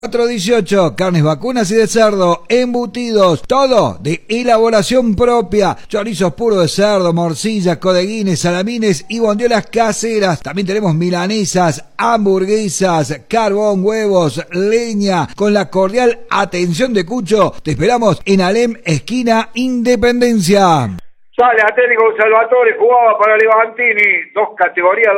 418, carnes vacunas y de cerdo, embutidos, todo de elaboración propia, chorizos puros de cerdo, morcillas, codeguines, salamines y bondiolas caseras. También tenemos milanesas, hamburguesas, carbón, huevos, leña, con la cordial atención de Cucho. Te esperamos en Alem, esquina Independencia. Sale Atlético Salvatore, jugaba para Levantini, 2 categorías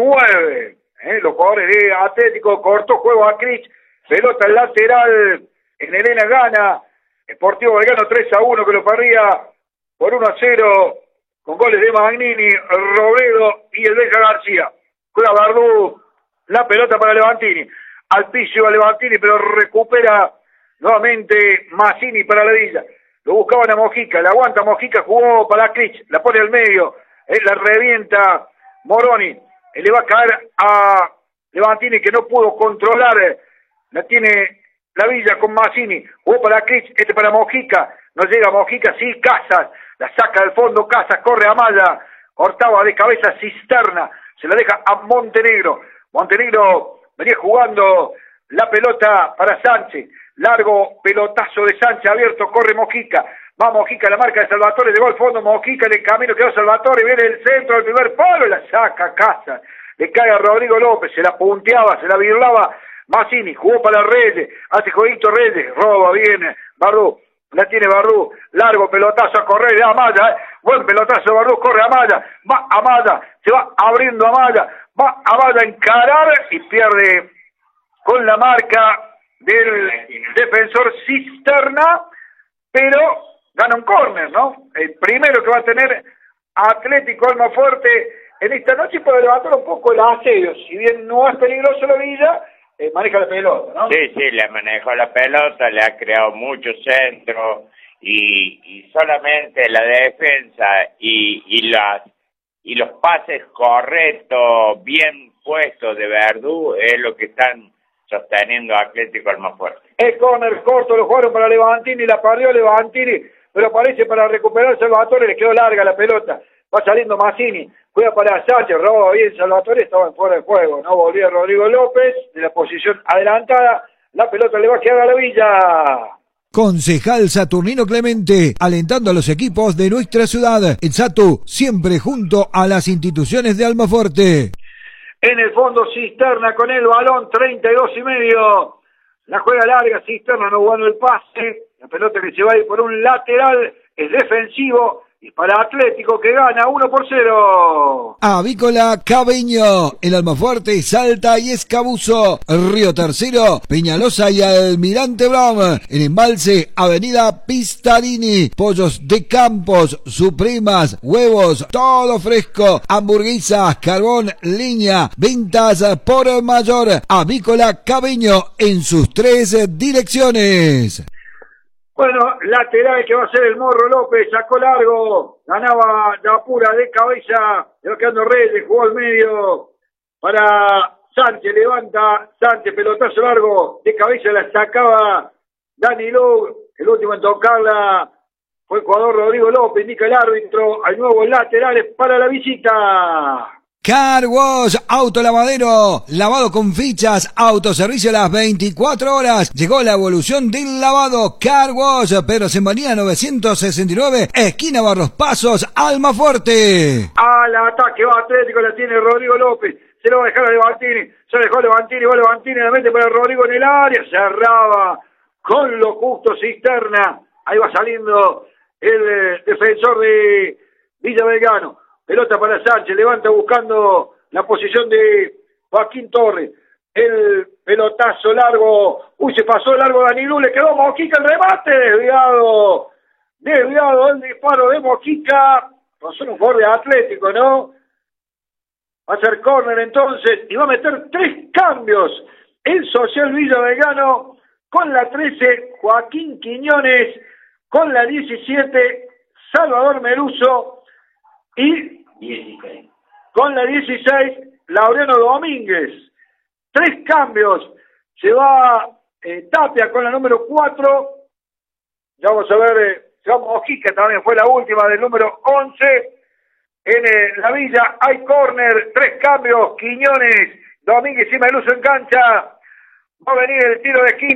2009. Los jugadores de Atlético, cortó juego a Cris. Pelota al lateral, en Elena gana, Sportivo Belgrano 3-1 que lo perdía por 1-0 con goles de Magnini, Robledo y el Belga García. Juega Bardú, la pelota para Levantini, al piso a Levantini pero recupera nuevamente Massini para la villa. Lo buscaban a Mojica, la aguanta Mojica, jugó para Clich, la pone al medio, la revienta Moroni, le va a caer a Levantini que no pudo controlar. La tiene la Villa con Massini, jugó para Clich, para Mojica, no llega Mojica, sí, Casas, la saca del fondo, Casas, corre a Maya, cortaba de cabeza Cisterna, se la deja a Montenegro, Montenegro venía jugando la pelota para Sánchez, largo pelotazo de Sánchez abierto, corre Mojica, va Mojica, la marca de Salvatore, llegó al fondo, Mojica en el camino, quedó Salvatore, viene el centro del primer palo, la saca Casas, le cae a Rodrigo López, se la punteaba, se la virlaba, Massini, jugó para Reyes, hace jueguito Reyes, roba bien, Bardú, la tiene Bardú, largo pelotazo a correr de Amaya, buen pelotazo Bardú, corre a Amaya, va Amaya, se va abriendo Amaya, va Amaya a encarar y pierde con la marca del defensor Cisterna, pero gana un córner, ¿no? El primero que va a tener Atlético Almafuerte en esta noche para levantar un poco el asedio, si bien no es peligroso la Villa, maneja la pelota, ¿no? Sí, le manejó la pelota, le ha creado muchos centros y solamente la defensa y los pases correctos, bien puestos de Verdú es lo que están sosteniendo a Atlético Almafuerte. El córner corto lo jugaron para Levantini, la perdió Levantini, pero parece para recuperar Salvatore, le quedó larga la pelota. Va saliendo Massini, juega para Sánchez, roba bien Salvatore, estaba fuera de juego, no volvía Rodrigo López, de la posición adelantada, la pelota le va a quedar a la Villa. Concejal Saturnino Clemente, alentando a los equipos de nuestra ciudad. El Satu, siempre junto a las instituciones de Almafuerte. En el fondo Cisterna con el balón, 32,5. La juega larga, Cisterna no jugando el pase, la pelota que se va a ir por un lateral, es defensivo. Y para Atlético que gana 1-0. Avícola Cabeño, el Almafuerte, Salta y Escabuzo, Río Tercero, Peñalosa y Almirante Brown, el Embalse, Avenida Pistarini, pollos de Campos, supremas, huevos, todo fresco, hamburguesas, carbón, leña, ventas por mayor. Avícola Cabeño en sus 3 direcciones. Bueno, lateral que va a ser el Morro López, sacó largo, ganaba la pura de cabeza, le va quedando Reyes, jugó al medio para Sánchez, levanta Sánchez, pelotazo largo, de cabeza la sacaba Dani Lou, el último en tocarla fue el jugador Rodrigo López, indica el árbitro, hay nuevos laterales para la visita. Car Wash, autolavadero, lavado con fichas, autoservicio a las 24 horas. Llegó la evolución del lavado. Car Wash, Pedro Sembanía 969, esquina Barros Pasos, Almafuerte. Al ataque va Atlético, la tiene Rodrigo López, se lo va a dejar a Levantini, se lo dejó a Levantini, va Levantini, la mete para Rodrigo en el área, cerraba con lo justo Cisterna, ahí va saliendo el defensor de Villa Belgrano. Pelota para Sánchez, levanta buscando la posición de Joaquín Torres. El pelotazo largo. Se pasó largo Danilú, le quedó Mojica el remate. Desviado el disparo de Mojica. Pasó un jugador de Atlético, ¿no? Va a ser córner entonces y va a meter 3 cambios. El Social Villa Belgrano con la 13, Joaquín Quiñones, con la 17, Salvador Meruso y 16. Con la 16, Laureano Domínguez. 3 cambios. Se va Tapia con la número 4. Ya vamos a ver, se va Mojica, también fue la última del número 11. En la Villa hay córner, 3 cambios, Quiñones, Domínguez y Meluso en cancha. Va a venir el tiro de esquina.